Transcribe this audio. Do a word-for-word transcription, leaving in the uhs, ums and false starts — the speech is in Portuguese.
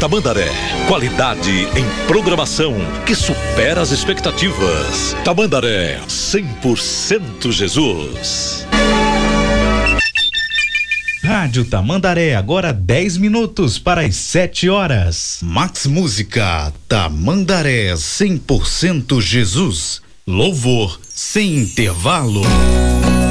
Tamandaré, qualidade em programação que supera as expectativas. Tamandaré, cem por cento Jesus. Rádio Tamandaré, agora dez minutos para as sete horas. Max Música, Tamandaré, cem por cento Jesus. Louvor sem intervalo.